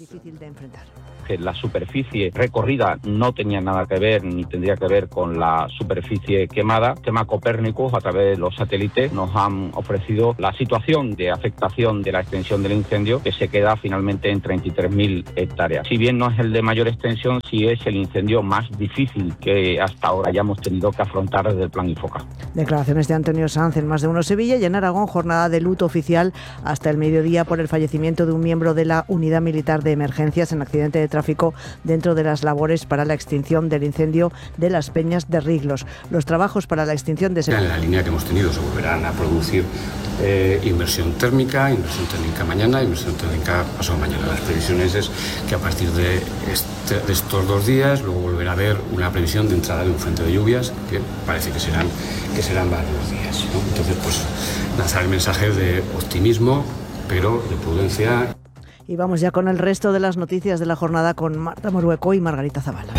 difícil de enfrentar. Que la superficie recorrida no tenía nada que ver ni tendría que ver con la superficie quemada. El tema Copérnicus, a través de los satélites, nos han ofrecido la situación de afectación de la extensión del incendio, que se queda finalmente en 33.000 hectáreas. Si bien no es el de mayor extensión, sí es el incendio más difícil que hasta ahora hayamos tenido que afrontar desde el Plan Infoca. Declaraciones de Antonio Sanz en Más de Uno Sevilla, y en Aragón jornada de luto oficial hasta el mediodía por el fallecimiento de un miembro de la Unidad Militar de Emergencias en accidente de tráfico dentro de las labores para la extinción del incendio de las Peñas de Riglos. Los trabajos para la extinción de ese... En la línea que hemos tenido se volverán a producir inversión térmica mañana, inversión térmica pasado mañana. Las previsiones es que a partir de estos 2 días luego volverá a haber una previsión de entrada de un frente de lluvias que parece que serán varios días, ¿no? Entonces, pues lanzar el mensaje de optimismo, pero de prudencia. Y vamos ya con el resto de las noticias de la jornada con Marta Morueco y Margarita Zavala.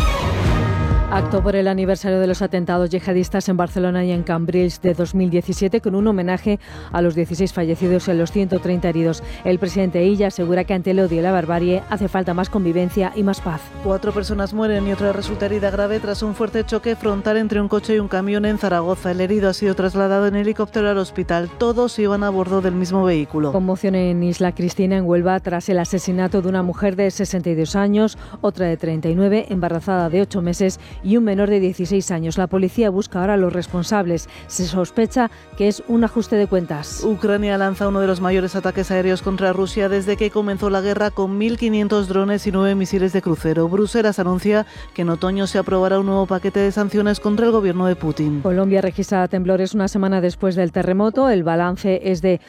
Acto por el aniversario de los atentados yihadistas en Barcelona y en Cambrils de 2017, con un homenaje a los 16 fallecidos y a los 130 heridos. El presidente Illa asegura que ante el odio y la barbarie hace falta más convivencia y más paz. 4 personas mueren y otra resulta herida grave tras un fuerte choque frontal entre un coche y un camión en Zaragoza. El herido ha sido trasladado en helicóptero al hospital. Todos iban a bordo del mismo vehículo. Conmoción en Isla Cristina, en Huelva, tras el asesinato de una mujer de 62 años, otra de 39, embarazada de 8 meses y un menor de 16 años. La policía busca ahora a los responsables. Se sospecha que es un ajuste de cuentas. Ucrania lanza uno de los mayores ataques aéreos contra Rusia desde que comenzó la guerra, con 1.500 drones y 9 misiles de crucero. Bruselas anuncia que en otoño se aprobará un nuevo paquete de sanciones contra el gobierno de Putin. Colombia registra temblores una semana después del terremoto. El balance es de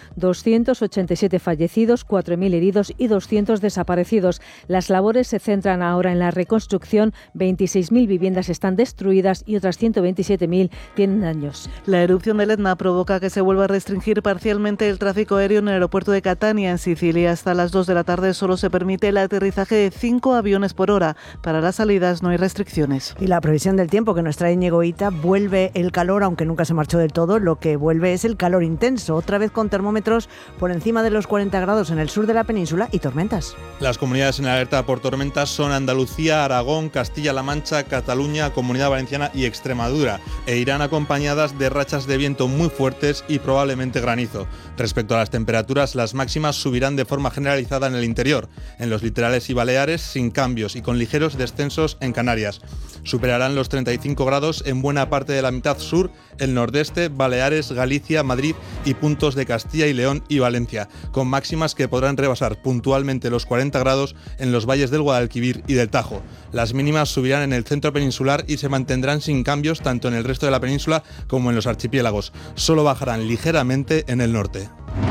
287 fallecidos, 4.000 heridos y 200 desaparecidos. Las labores se centran ahora en la reconstrucción. 26.000 viviendas están destruidas y otras 127.000 tienen daños. La erupción del Etna provoca que se vuelva a restringir parcialmente el tráfico aéreo en el aeropuerto de Catania, en Sicilia. Hasta las 2 de la tarde solo se permite el aterrizaje de 5 aviones por hora. Para las salidas no hay restricciones. Y la previsión del tiempo que nos trae Íñigo Hita: vuelve el calor, aunque nunca se marchó del todo. Lo que vuelve es el calor intenso, otra vez con termómetros por encima de los 40 grados en el sur de la península y tormentas. Las comunidades en alerta por tormentas son Andalucía, Aragón, Castilla-La Mancha, Cataluña, Comunidad Valenciana y Extremadura, e irán acompañadas de rachas de viento muy fuertes y probablemente granizo. Respecto a las temperaturas, las máximas subirán de forma generalizada en el interior, en los litorales y Baleares sin cambios y con ligeros descensos en Canarias. Superarán los 35 grados en buena parte de la mitad sur, el nordeste, Baleares, Galicia, Madrid y puntos de Castilla y León y Valencia, con máximas que podrán rebasar puntualmente los 40 grados en los valles del Guadalquivir y del Tajo. Las mínimas subirán en el centro peninsular y se mantendrán sin cambios tanto en el resto de la península como en los archipiélagos. Solo bajarán ligeramente en el norte.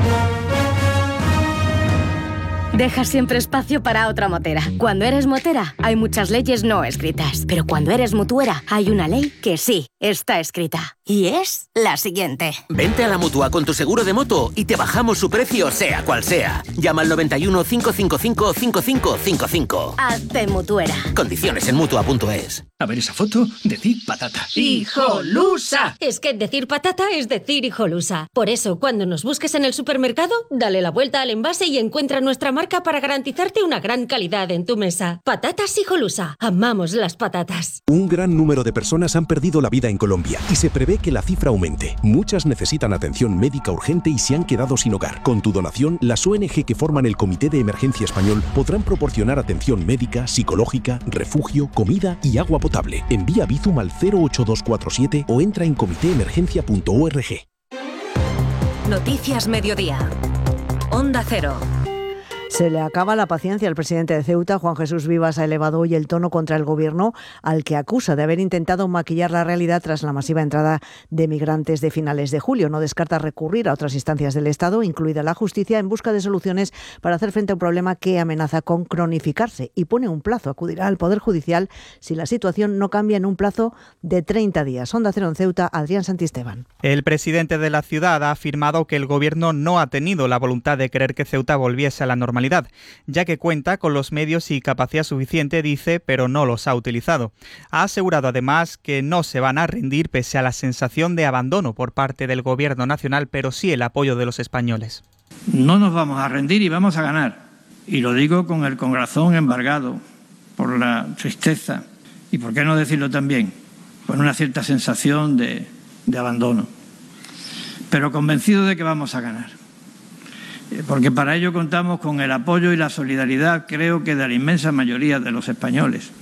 Deja siempre espacio para otra motera. Cuando eres motera, hay muchas leyes no escritas. Pero cuando eres mutuera, hay una ley que sí está escrita. Y es la siguiente. Vente a la Mutua con tu seguro de moto y te bajamos su precio, sea cual sea. Llama al 91 555 5555. Hazte mutuera. Condiciones en Mutua.es. A ver esa foto, decir patata. ¡Hijolusa! Es que decir patata es decir hijolusa. Por eso, cuando nos busques en el supermercado, dale la vuelta al envase y encuentra nuestra marca para garantizarte una gran calidad en tu mesa. Patatas Hijolusa. Amamos las patatas. Un gran número de personas han perdido la vida en Colombia y se prevé que la cifra aumente. Muchas necesitan atención médica urgente y se han quedado sin hogar. Con tu donación, las ONG que forman el Comité de Emergencia Español podrán proporcionar atención médica, psicológica, refugio, comida y agua potable. Envía Bizum al 08247 o entra en comitéemergencia.org. Noticias Mediodía. Onda Cero. Se le acaba la paciencia al presidente de Ceuta. Juan Jesús Vivas ha elevado hoy el tono contra el gobierno, al que acusa de haber intentado maquillar la realidad tras la masiva entrada de migrantes de finales de julio. No descarta recurrir a otras instancias del Estado, incluida la justicia, en busca de soluciones para hacer frente a un problema que amenaza con cronificarse, y pone un plazo: acudirá al Poder Judicial si la situación no cambia en un plazo de 30 días. Onda Cero en Ceuta, Adrián Santisteban. El presidente de la ciudad ha afirmado que el gobierno no ha tenido la voluntad de querer que Ceuta volviese a la normalidad, ya que cuenta con los medios y capacidad suficiente, dice, pero no los ha utilizado. Ha asegurado además que no se van a rendir pese a la sensación de abandono por parte del gobierno nacional, pero sí el apoyo de los españoles. No nos vamos a rendir y vamos a ganar. Y lo digo con el corazón embargado por la tristeza y, por qué no decirlo también, con una cierta sensación de abandono. Pero convencido de que vamos a ganar. Porque para ello contamos con el apoyo y la solidaridad, creo que de la inmensa mayoría de los españoles.